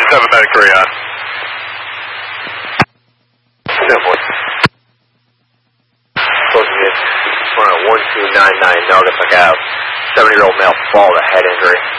7 medic on. 1299 Nelda took out 70-year-old male fall to head injury.